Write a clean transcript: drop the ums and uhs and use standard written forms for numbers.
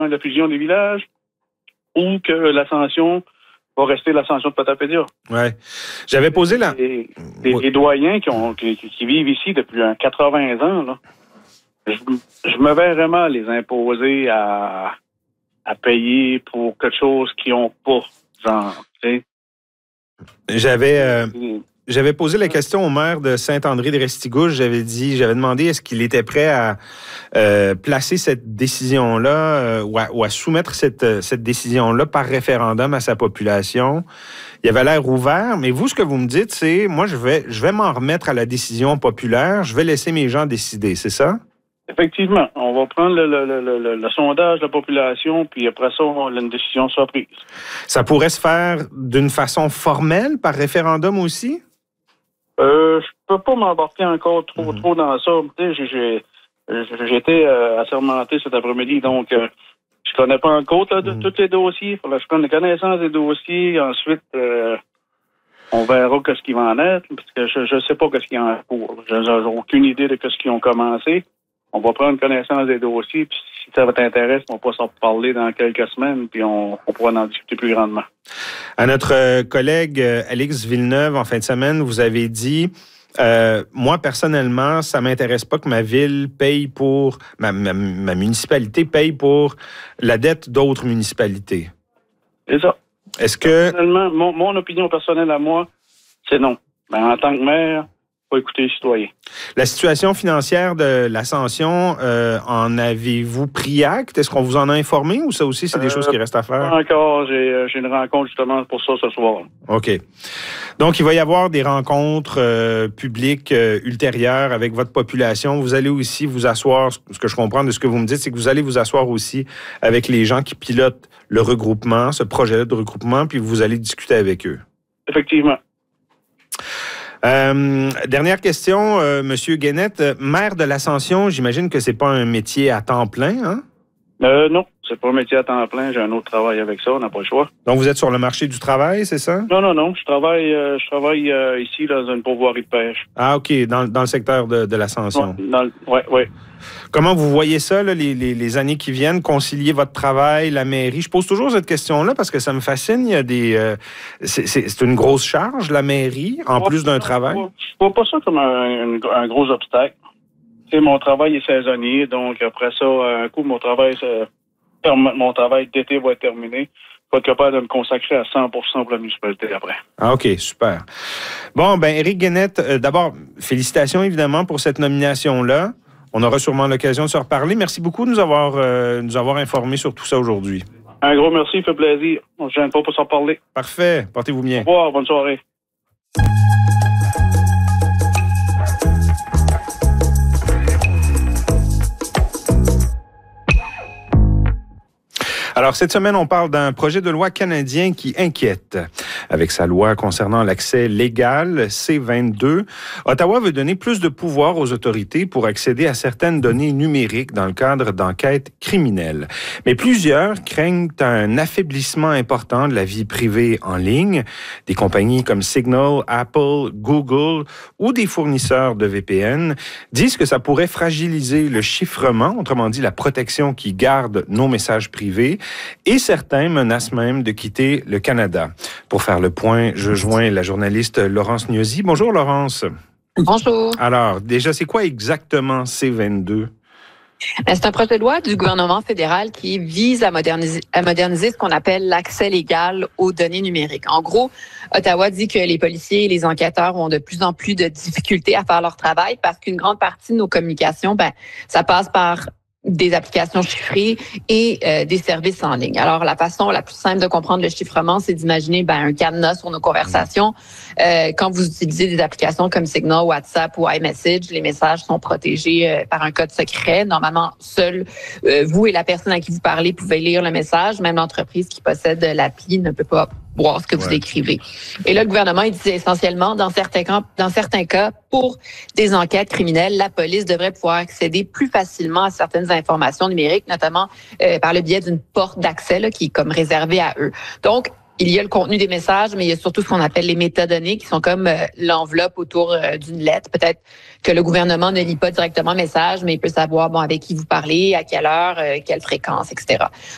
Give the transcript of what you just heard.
la fusion des villages ou que l'ascension va rester l'ascension de Potapédia. Ouais. J'avais posé la... Les doyens qui vivent ici depuis 80 ans, là, je me verrais mal les imposer à payer pour quelque chose qu'ils n'ont pas, genre, tu sais. J'avais posé la question au maire de Saint-André-de-Restigouche. J'avais demandé est-ce qu'il était prêt à placer cette décision-là ou à soumettre cette décision-là par référendum à sa population. Il avait l'air ouvert, mais vous, ce que vous me dites, c'est moi, je vais m'en remettre à la décision populaire. Je vais laisser mes gens décider, c'est ça? Effectivement. On va prendre le sondage de la population, puis après ça, une décision sera prise. Ça pourrait se faire d'une façon formelle, par référendum aussi? Je peux pas m'embarquer encore trop dans ça. Tu sais, j'ai été assermenté cet après-midi, donc je connais pas encore de tous les dossiers. Il faudrait que je prenne connaissance des dossiers. Ensuite, on verra ce qui va en être, parce que je sais pas ce qu'il y a en cours. J'ai aucune idée de ce qu'ils ont commencé. On va prendre connaissance des dossiers, puis si ça t'intéresse, on pourra s'en reparler dans quelques semaines, puis on pourra en discuter plus grandement. À notre collègue Alix Villeneuve, en fin de semaine, vous avez dit moi, personnellement, ça m'intéresse pas que ma ville paye pour... Ma municipalité paye pour la dette d'autres municipalités. C'est ça. Est-ce que... Personnellement, mon opinion personnelle à moi, c'est non. Mais en tant que maire, faut écouter les citoyens. La situation financière de l'Ascension, en avez-vous pris acte? Est-ce qu'on vous en a informé ou ça aussi, c'est des choses qui restent à faire? Pas encore. J'ai une rencontre justement pour ça ce soir. OK. Donc, il va y avoir des rencontres publiques ultérieures avec votre population. Vous allez aussi vous asseoir, ce que je comprends de ce que vous me dites, c'est que vous allez vous asseoir aussi avec les gens qui pilotent le regroupement, ce projet de regroupement, puis vous allez discuter avec eux. Effectivement. Dernière question, Monsieur Guénette, maire de l'Ascension, j'imagine que c'est pas un métier à temps plein, hein? Non, c'est pas un métier à temps plein. J'ai un autre travail avec ça, on n'a pas le choix. Donc, vous êtes sur le marché du travail, c'est ça? Non. Je travaille ici dans une pourvoirie de pêche. Ah, OK, dans le secteur de l'Ascension. Oui. Comment vous voyez ça, là, les années qui viennent, concilier votre travail, la mairie? Je pose toujours cette question-là parce que ça me fascine. Il y a des... c'est une grosse charge, la mairie, en plus d'un travail. Je vois pas ça comme un gros obstacle. Tu sais, mon travail est saisonnier, donc après ça, un coup, mon travail d'été va être terminé. Je vais être capable de me consacrer à 100% pour la municipalité après. Ah, OK, super. Bon, ben Éric Guénette, d'abord, félicitations évidemment pour cette nomination-là. On aura sûrement l'occasion de se reparler. Merci beaucoup de nous avoir informés sur tout ça aujourd'hui. Un gros merci, ça fait plaisir. On ne se gêne pas pour s'en parler. Parfait. Portez-vous bien. Au revoir, bonne soirée. Alors, cette semaine, on parle d'un projet de loi canadien qui inquiète. Avec sa loi concernant l'accès légal, C-22, Ottawa veut donner plus de pouvoir aux autorités pour accéder à certaines données numériques dans le cadre d'enquêtes criminelles. Mais plusieurs craignent un affaiblissement important de la vie privée en ligne. Des compagnies comme Signal, Apple, Google ou des fournisseurs de VPN disent que ça pourrait fragiliser le chiffrement, autrement dit la protection qui garde nos messages privés, et certains menacent même de quitter le Canada. Pour faire le point, je joins la journaliste Laurence Gnosi. Bonjour Laurence. Bonjour. Alors, déjà, c'est quoi exactement C-22? C'est un projet de loi du gouvernement fédéral qui vise à moderniser ce qu'on appelle l'accès légal aux données numériques. En gros, Ottawa dit que les policiers et les enquêteurs ont de plus en plus de difficultés à faire leur travail parce qu'une grande partie de nos communications, ça passe par des applications chiffrées et des services en ligne. Alors, la façon la plus simple de comprendre le chiffrement, c'est d'imaginer un cadenas sur nos conversations. Quand vous utilisez des applications comme Signal, WhatsApp ou iMessage, les messages sont protégés par un code secret. Normalement, seul vous et la personne à qui vous parlez pouvez lire le message. Même l'entreprise qui possède l'appli ne peut pas voir ce que vous écrivez. Et là, le gouvernement, il dit essentiellement, dans certains cas, pour des enquêtes criminelles, la police devrait pouvoir accéder plus facilement à certaines informations numériques, notamment par le biais d'une porte d'accès là, qui est comme réservée à eux. Donc, il y a le contenu des messages, mais il y a surtout ce qu'on appelle les métadonnées, qui sont comme l'enveloppe autour d'une lettre. Peut-être que le gouvernement ne lit pas directement le message, mais il peut savoir avec qui vous parlez, à quelle heure, quelle fréquence, etc.